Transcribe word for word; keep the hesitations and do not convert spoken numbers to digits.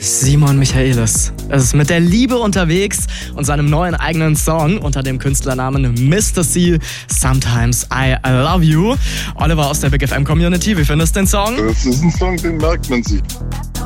Simon Michaelis. Es ist mit der Liebe unterwegs und seinem neuen eigenen Song unter dem Künstlernamen Mister C, Sometimes I Love You. Oliver aus der Big F M Community, wie findest du den Song? Das ist ein Song, den merkt man sich.